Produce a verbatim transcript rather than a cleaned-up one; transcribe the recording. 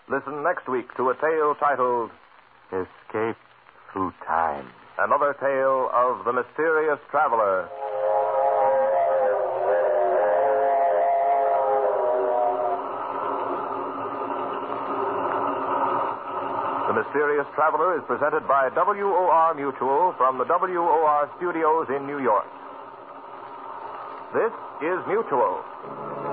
Listen next week to a tale titled Escape Through Time. Another Tale of the Mysterious Traveler. The Mysterious Traveler is presented by W O R Mutual from the W O R studios in New York. This is Mutual.